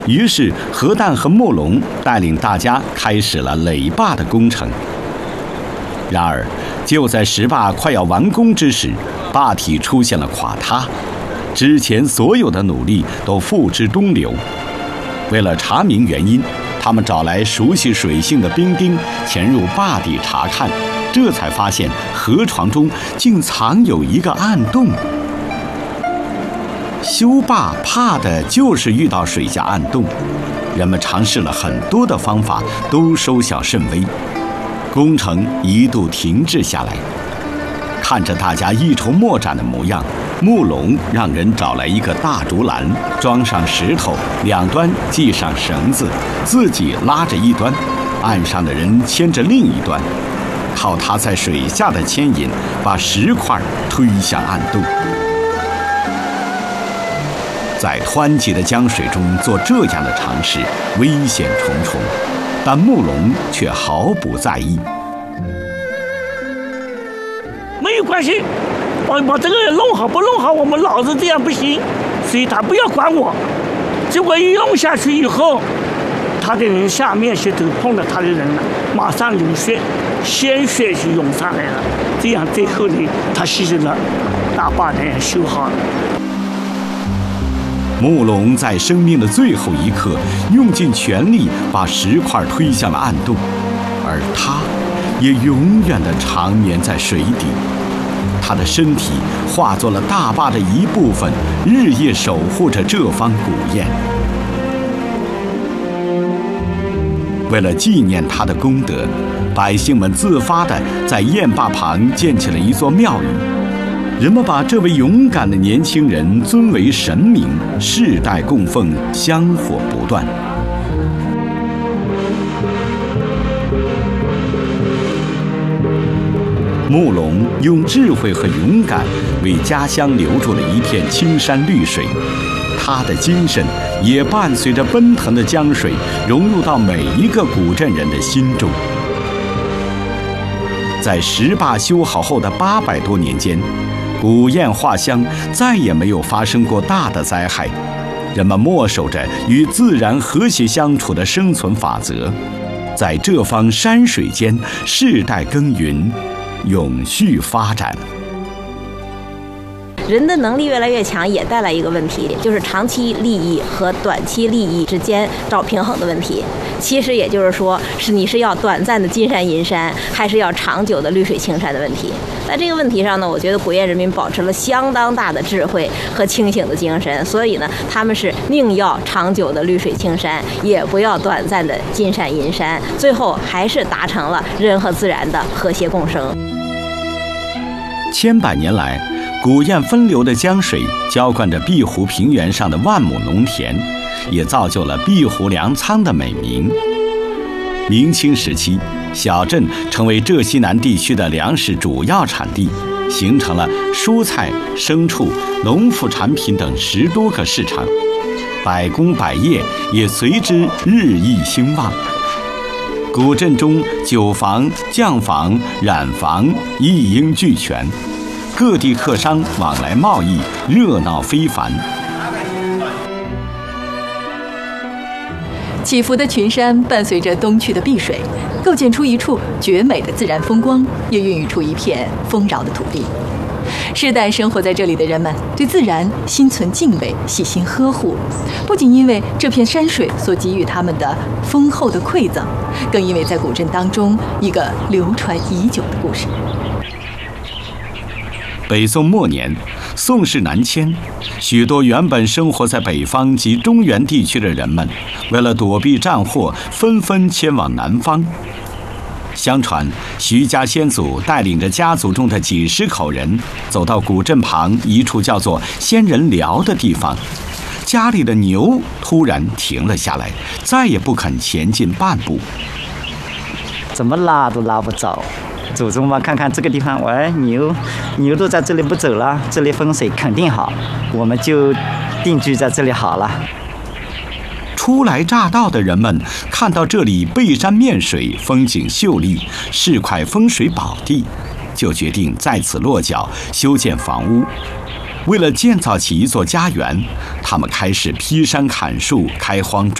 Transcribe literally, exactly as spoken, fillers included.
于是何旦和慕容带领大家开始了垒坝的工程。然而，就在石坝快要完工之时，坝体出现了垮塌，之前所有的努力都付之东流。为了查明原因，他们找来熟悉水性的兵丁潜入坝底查看，这才发现河床中竟藏有一个暗洞。修坝怕的就是遇到水下暗洞，人们尝试了很多的方法，都收效甚微，工程一度停滞下来。看着大家一筹莫展的模样，慕容让人找来一个大竹篮，装上石头，两端系上绳子，自己拉着一端，岸上的人牵着另一端，靠他在水下的牵引，把石块推向暗洞。在湍急的江水中做这样的尝试，危险重重，但慕容却毫不在意。 没有关系，把把这个弄好不弄好，我们老子这样不行，所以他不要管我。结果一用下去以后，他的人下面去都碰到他的人了，马上流血，鲜血就涌上来了。这样最后呢，他牺牲了，大坝呢修好了。 慕容在生命的最后一刻，用尽全力把石块推向了暗洞，而他也永远地长眠在水底。他的身体化作了大坝的一部分，日夜守护着这方古堰。为了纪念他的功德，百姓们自发地在堰坝旁建起了一座庙宇。人们把这位勇敢的年轻人尊为神明，世代供奉，香火不断。慕容用智慧和勇敢为家乡留住了一片青山绿水，他的精神也伴随着奔腾的江水融入到每一个古镇人的心中。在石坝修好后的八百多年间，古堰画乡再也没有发生过大的灾害，人们默守着与自然和谐相处的生存法则，在这方山水间世代耕耘，永续发展。 人的能力越来越强，也带来一个问题，就是长期利益和短期利益之间找平衡的问题。其实也就是说，是你是要短暂的金山银山，还是要长久的绿水青山的问题。在这个问题上呢，我觉得古堰人民保持了相当大的智慧和清醒的精神，所以呢，他们是宁要长久的绿水青山，也不要短暂的金山银山，最后还是达成了人和自然的和谐共生。 千百年来，古堰分流的江水浇灌着碧湖平原上的万亩农田，也造就了碧湖粮仓的美名。明清时期，小镇成为浙西南地区的粮食主要产地，形成了蔬菜、牲畜、农副产品等十多个市场，百工百业也随之日益兴旺。古镇中酒坊、酱坊、染坊一应俱全，各地客商往来贸易，热闹非凡。 起伏的群山伴随着东去的碧水，构建出一处绝美的自然风光，也孕育出一片丰饶的土地。世代生活在这里的人们对自然心存敬畏，细心呵护，不仅因为这片山水所给予他们的丰厚的馈赠，更因为在古镇当中一个流传已久的故事。 北宋末年，宋室南迁，许多原本生活在北方及中原地区的人们，为了躲避战祸，纷纷迁往南方。相传，徐家先祖带领着家族中的几十口人，走到古镇旁一处叫做仙人寮的地方，家里的牛突然停了下来，再也不肯前进半步。 怎么拉都拉不走。祖宗嘛，看看这个地方，喂，牛，牛都在这里不走了，这里风水肯定好，我们就定居在这里好了。 初来乍到的人们看到这里背山面水，风景秀丽，是块风水宝地，就决定在此落脚修建房屋。 为了建造起一座家园，他们开始劈山砍树、开荒种